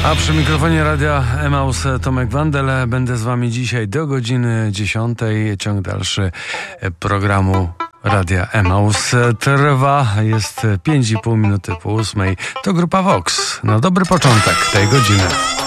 A przy mikrofonie Radia Emaus Tomek Wandel. Będę z wami dzisiaj do godziny 10. Ciąg dalszy programu Radia Emaus trwa. Jest 5,5 minuty po 8. To grupa Vox. Na dobry początek tej godziny.